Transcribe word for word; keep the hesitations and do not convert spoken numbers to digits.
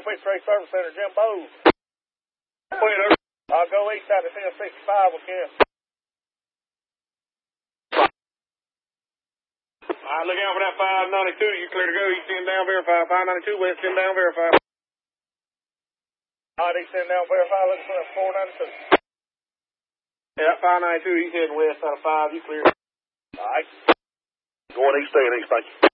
Northeast Trade Service Center, Jim Bowes. I'll go east out of ten sixty-five with Ken. Alright, look out for that five ninety-two. You clear to go. You send down, verify. five ninety-two west, send down, verify. Alright, he send down, verify. Looking for that four ninety-two. Yeah, five ninety-two. He's heading west out of five. You clear. Alright. Going east, staying east, thank you.